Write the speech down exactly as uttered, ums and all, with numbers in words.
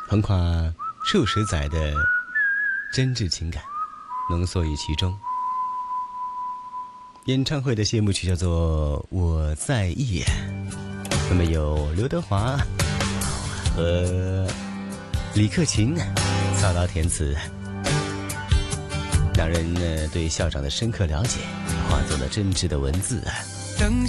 横跨数十载的真挚情感浓缩于其中。演唱会的谢幕曲叫做《我在意》，那么有刘德华和李克勤操刀填词，两人呢对校长的深刻了解，化作了真挚的文字。